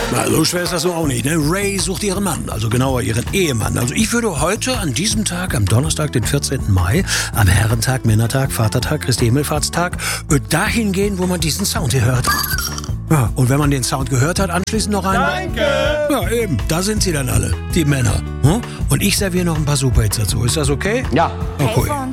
Na, so schwer ist das so auch nicht, ne? Ray sucht ihren Mann, also genauer ihren Ehemann. Also ich würde heute an diesem Tag, am Donnerstag, den 14. Mai, am Herrentag, Männertag, Vatertag, Christi Himmelfahrtstag, dahin gehen, wo man diesen Sound hier hört. Ja, und wenn man den Sound gehört hat, anschließend noch einen... Danke! Ja, eben, da sind sie dann alle, die Männer. Hm? Und ich serviere noch ein paar Superhits dazu. Ist das okay? Ja. Oh, cool.